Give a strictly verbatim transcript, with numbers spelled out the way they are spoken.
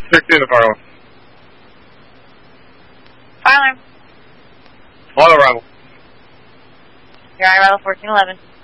sixteen, the fire alarm. Fire alarm. On arrival. You're on arrival fourteen eleven.